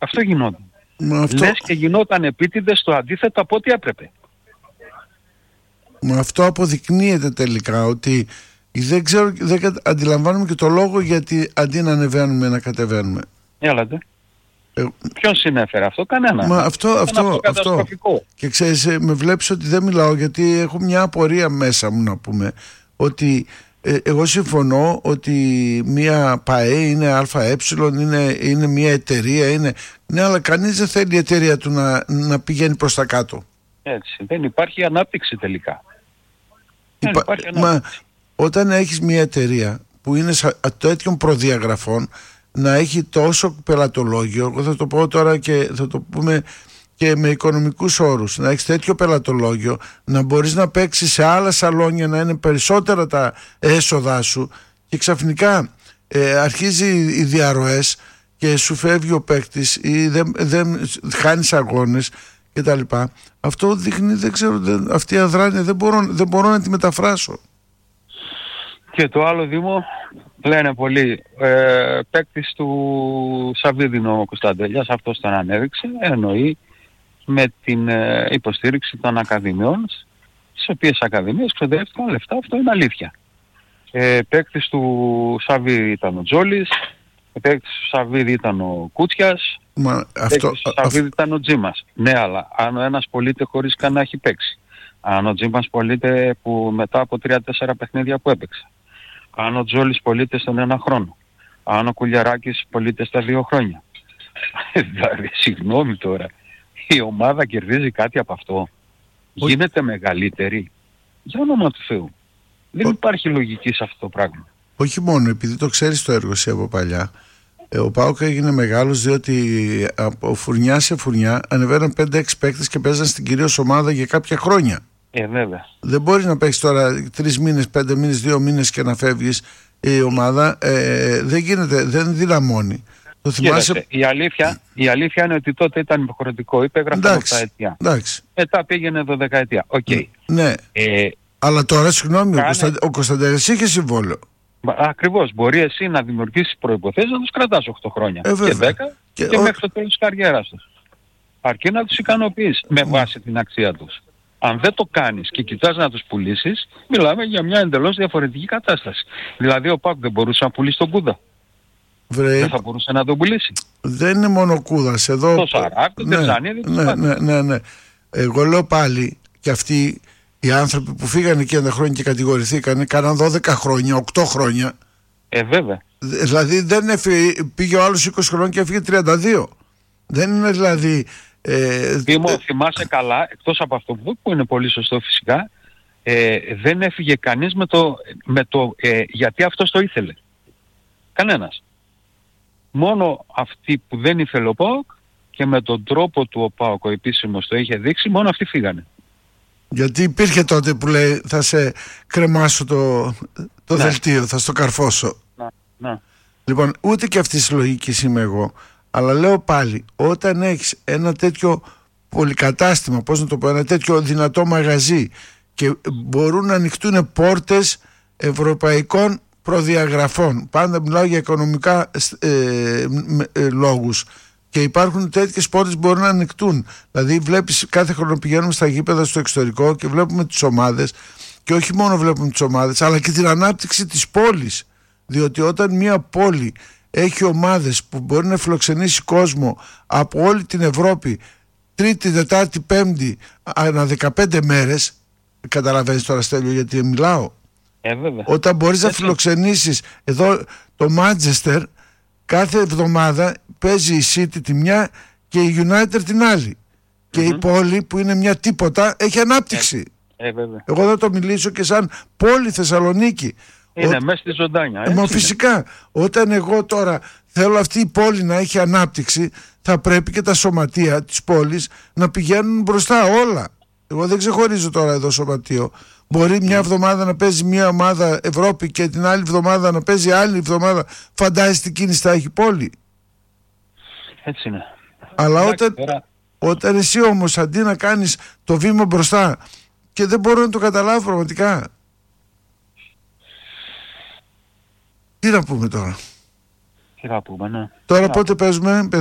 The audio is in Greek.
Αυτό γινόταν. Αυτό... Λες και γινόταν επίτηδες το αντίθετο από ό,τι έπρεπε. Αυτό αποδεικνύεται τελικά, ότι δεν αντιλαμβάνουμε και το λόγο γιατί αντί να ανεβαίνουμε να κατεβαίνουμε. Έλατε. Ποιον συνέφερε αυτό? Κανένα. Μα αυτό. Καταστροφικό. Και ξέρεις, με βλέπεις ότι δεν μιλάω γιατί έχω μια απορία μέσα μου, να πούμε ότι εγώ συμφωνώ ότι μια ΠΑΕ είναι ΑΕ, είναι μια εταιρεία, ναι, αλλά κανείς δεν θέλει η εταιρεία του να πηγαίνει προς τα κάτω. Έτσι, δεν υπάρχει ανάπτυξη τελικά. Μα όταν έχεις μια εταιρεία που είναι τέτοιων προδιαγραφών, να έχει τόσο πελατολόγιο, εγώ θα το πω τώρα και θα το πούμε και με οικονομικούς όρους, να έχεις τέτοιο πελατολόγιο, να μπορείς να παίξεις σε άλλα σαλόνια, να είναι περισσότερα τα έσοδά σου, και ξαφνικά αρχίζει οι διαρροές και σου φεύγει ο παίκτης ή δεν χάνεις αγώνες κτλ. Αυτό δείχνει, δεν ξέρω, αυτή η αδράνεια δεν μπορώ να τη μεταφράσω. Και το άλλο, Δήμο, λένε πολλοί, παίκτης του Σαββίδινο ο Κωνσταντέλιας, αυτός τον ανέδειξε, εννοεί με την υποστήριξη των ακαδημιών, στις οποίες ακαδημίες ξοδεύτηκαν λεφτά, αυτό είναι αλήθεια. Παίκτης του Σαββίδη ήταν ο Τζόλης, παίκτης του Σαββίδη ήταν ο Κούτσιας, παίκτης του Σαββίδη ήταν ο Τζίμας. Ναι, αλλά αν ο ένας πωλείται χωρίς καν να έχει παίξει, αν ο Τζίμας πωλείται που μετά από 3-4 παιχνίδια που έπαιξε, αν ο Τζόλης πωλείται στον 1 χρόνο, αν ο Κουλιαράκης πωλείται στα 2 χρόνια. Δηλαδή, συγγνώμη τώρα, η ομάδα κερδίζει κάτι από αυτό? Γίνεται μεγαλύτερη? Για όνομα του Θεού. Δεν υπάρχει λογική σε αυτό το πράγμα. Όχι μόνο, επειδή το ξέρεις το έργο εσύ από παλιά, ο ΠΑΟΚ έγινε μεγάλος διότι από φουρνιά σε φουρνιά ανεβαίναν 5-6 παίκτες και παίζαν στην κυρίως ομάδα για κάποια χρόνια. Βέβαια. Δεν μπορεί να παίξεις τώρα 3 μήνες, 5 μήνες, 2 μήνες και να φεύγεις η ομάδα. Δεν γίνεται, δεν δυναμώνει. Το θυμάσαι... η αλήθεια είναι ότι τότε ήταν υποχρεωτικό, υπέγραφαν 8 ετία. Μετά πήγαινε 12 ετία. Okay. Ναι. Αλλά τώρα, συγγνώμη, ο Κωνσταντέλιας είχε συμβόλαιο. Ακριβώς. Μπορεί εσύ να δημιουργήσεις προϋποθέσεις να τους κρατάς 8 χρόνια και 10 και μέχρι το τέλος της καριέρας τους. Αρκεί να τους ικανοποιείς με βάση την αξία τους. Αν δεν το κάνεις και κοιτάς να τους πουλήσεις, μιλάμε για μια εντελώς διαφορετική κατάσταση. Δηλαδή ο ΠΑΟΚ δεν μπορούσε να πουλήσει τον Κούδα. Δεν θα μπορούσε να τον πουλήσει. Δεν είναι μόνο ο Κούδας εδώ. Το Σαράκ, το Τερζανίδη. Ναι. Εγώ λέω πάλι, και αυτοί οι άνθρωποι που φύγανε εκεί ένα χρόνια και κατηγορηθήκανε, κάναν 12 χρόνια, 8 χρόνια. Βέβαια. Δηλαδή δεν πήγε ο άλλος 20 χρόνια και έφυγε 32. Δεν είναι δηλαδή... θυμάσαι καλά, εκτός από αυτό που είναι πολύ σωστό φυσικά, δεν έφυγε κανείς με το γιατί αυτός το ήθελε. Κανένας. Μόνο αυτοί που δεν ήθελε ο ΠΑΟΚ και με τον τρόπο του ο ΠΑΟΚ ο επίσημος το είχε δείξει, μόνο αυτοί φύγανε. Γιατί υπήρχε τότε που λέει θα σε κρεμάσω το δελτίο, θα στο καρφώσω. Ναι. Λοιπόν, ούτε και αυτής της λογικής είμαι εγώ. Αλλά λέω πάλι, όταν έχεις ένα τέτοιο πολυκατάστημα, πώς να το πω, ένα τέτοιο δυνατό μαγαζί και μπορούν να ανοιχτούν πόρτες ευρωπαϊκών προδιαγραφών, πάντα μιλάω για οικονομικά λόγους, και υπάρχουν τέτοιες πόρτες που μπορούν να ανοιχτούν. Δηλαδή βλέπεις, κάθε χρόνο πηγαίνουμε στα γήπεδα στο εξωτερικό και βλέπουμε τις ομάδες, και όχι μόνο βλέπουμε τις ομάδες αλλά και την ανάπτυξη της πόλης, διότι όταν μια πόλη έχει ομάδες που μπορεί να φιλοξενήσει κόσμο από όλη την Ευρώπη Τρίτη, Τετάρτη, Πέμπτη ανά 15 μέρες, καταλαβαίνεις τώρα, Στέλιο, γιατί μιλάω. Όταν μπορείς να φιλοξενήσεις εδώ το Μάντσεστερ, κάθε εβδομάδα παίζει η City τη μια και η United την άλλη, και η πόλη που είναι μια τίποτα έχει ανάπτυξη. Εγώ θα το μιλήσω και σαν πόλη Θεσσαλονίκη. Είναι μέσα στη ζωντάνια. Μα φυσικά, όταν εγώ τώρα θέλω αυτή η πόλη να έχει ανάπτυξη, θα πρέπει και τα σωματεία της πόλης να πηγαίνουν μπροστά όλα. Εγώ δεν ξεχωρίζω τώρα εδώ σωματείο. Μπορεί μια εβδομάδα να παίζει μια ομάδα Ευρώπη και την άλλη εβδομάδα να παίζει άλλη εβδομάδα. Φαντάζεσαι τι κίνηση θα έχει πόλη. Έτσι είναι. Αλλά όταν εσύ όμως αντί να κάνεις το βήμα μπροστά, και δεν μπορώ να το καταλάβω πραγματικά. Τι να πούμε τώρα. Τώρα πότε παίζουμε?